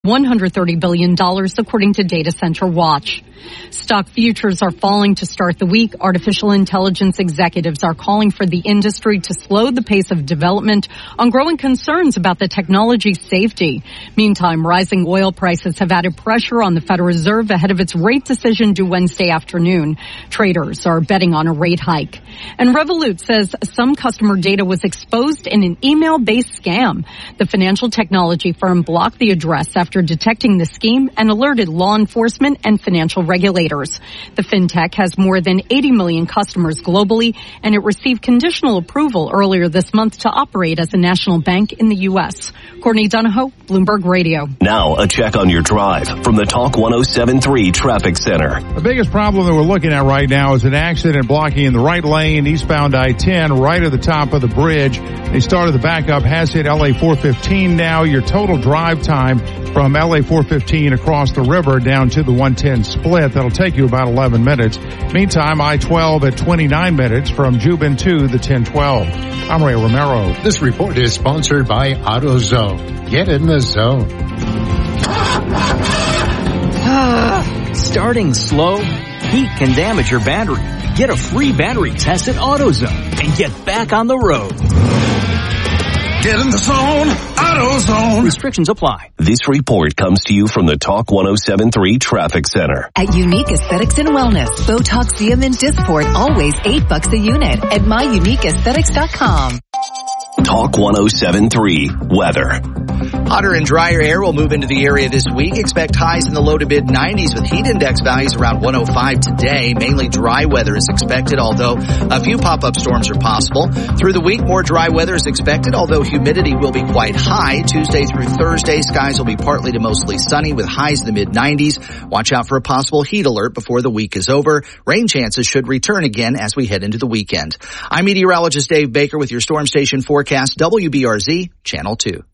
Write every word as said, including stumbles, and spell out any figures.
one hundred thirty billion dollars, according to Data Center Watch. Stock futures are falling to start the week. Artificial intelligence executives are calling for the industry to slow the pace of development on growing concerns about the technology's safety. Meantime, rising oil prices have added pressure on the Federal Reserve ahead of its rate decision due Wednesday afternoon. Traders are betting on a rate hike. And Revolut says some customer data was exposed in an email-based scam. The financial technology firm blocked the address after detecting the scheme and alerted law enforcement and financial regulators. The fintech has more than eighty million customers globally, and it received conditional approval earlier this month to operate as a national bank in the U S. Courtney Donahoe, Bloomberg Radio. Now a check on your drive from the Talk one oh seven point three Traffic Center. The biggest problem that we're looking at right now is an accident blocking in the right lane, eastbound I ten, right at the top of the bridge. They started the backup, has hit L A four fifteen now. Your total drive time from L A four fifteen across the river down to the one ten split, that'll take you about eleven minutes. Meantime, I twelve at twenty-nine minutes from Jubin to the ten twelve. I'm Ray Romero. This report is sponsored by AutoZone. Get in the zone. Starting slow? Heat can damage your battery. Get a free battery test at AutoZone and get back on the road. Get in the zone, AutoZone. Restrictions apply. This report comes to you from the Talk one oh seven point three Traffic Center. At Unique Aesthetics and Wellness, Botox, Xeomin, Dysport, always eight bucks a unit at my unique aesthetics dot com. Talk one oh seven point three Weather. Hotter and drier air will move into the area this week. Expect highs in the low to mid nineties with heat index values around one oh five today. Mainly dry weather is expected, although a few pop-up storms are possible. Through the week, more dry weather is expected, although humidity will be quite high. Tuesday through Thursday, skies will be partly to mostly sunny with highs in the mid nineties. Watch out for a possible heat alert before the week is over. Rain chances should return again as we head into the weekend. I'm meteorologist Dave Baker with your Storm Station forecast, W B R Z, Channel two.